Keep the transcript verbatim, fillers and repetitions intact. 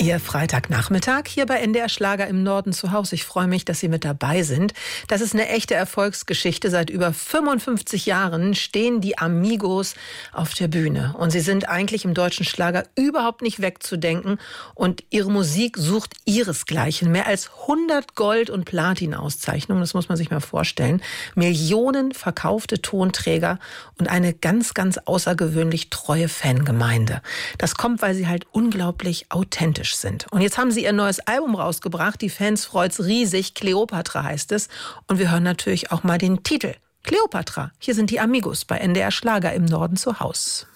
Ihr Freitagnachmittag hier bei N D R Schlager im Norden zu Hause. Ich freue mich, dass Sie mit dabei sind. Das ist eine echte Erfolgsgeschichte. Seit über fünfundfünfzig Jahren stehen die Amigos auf der Bühne. Und sie sind eigentlich im deutschen Schlager überhaupt nicht wegzudenken. Und ihre Musik sucht ihresgleichen. Mehr als hundert Gold- und Platin-Auszeichnungen, das muss man sich mal vorstellen. Millionen verkaufte Tonträger und eine ganz, ganz außergewöhnlich treue Fangemeinde. Das kommt, weil sie halt unglaublich authentisch sind. Und jetzt haben sie ihr neues Album rausgebracht. Die Fans freut's riesig. Kleopatra heißt es. Und wir hören natürlich auch mal den Titel. Kleopatra. Hier sind die Amigos bei N D R Schlager im Norden zu Haus.